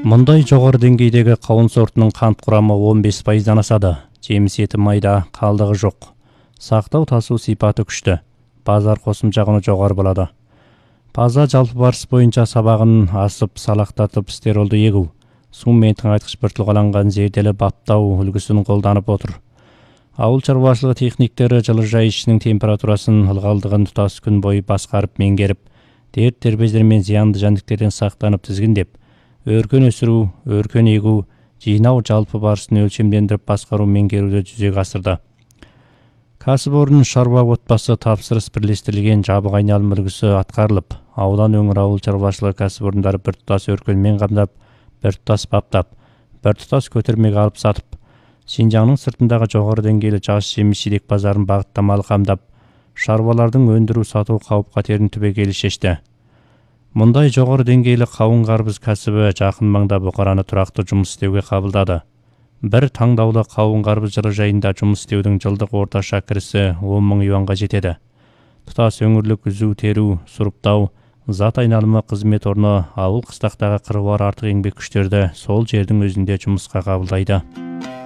Мұндай жоғары деңгейдегі қауын сортының қант құрамы 15%-дан асады. Жеміс еті майда, қалдығы жоқ. Сақтау тасу сипаты күшті. Базар қосымша құны жоғары болады. Паза жалпы барыс бойынша сабағын асып, салақтатып, стеролды егу, сумен тыңайтқыш біртілғаланған зерделі баптау үлгісін қолданып отыр. Ауыл шаруашылығы техниктері жылыжай ішінің температурасын, ылғалдығын тұтас күн бойы басқарып меңгеріп, дерт тербездер мен зиянды жәндіктерден сақтанып тізгіндеп, өркен өсіру, өркен егу, жинау жалпы барысын өлшемдендіріп басқару меңгеруді жүзеге асырды. Кәсіпорын шаруа отбасы тапсырыс бірлестірілген жабық айналым үлгісі атқарылып, аудан өңір ауыл шаруашылығы кәсіпорындары біртұтас өркенмен қамдап, біртұтас баптап, біртұтас көтермеге алып сатып, Шинжаңның сыртындағы жоғары деңгейлі жас жеміс-жидек базарын бағыттамалы қамдап, шаруалардың өндіру сату қауіп-қатерін түбегейлі шешті. Мұндай жоғары деңгейлі қауын-қарбыз кәсібі жақын маңда бұқараны тұрақты жұмыс істеуге қабылдады. Бір таңдаулы қауын-қарбыз жылыжайында жұмыс істеудің жылдық орташа кірісі 10 мың юанға жетеді. Тұтас өңірлік үзу, теру, сұрыптау, зат айналымы қызмет орны ауыл қыстақтағы қыруар артық еңбек күштерді сол жердің өзінде жұмысқа қабылдайды.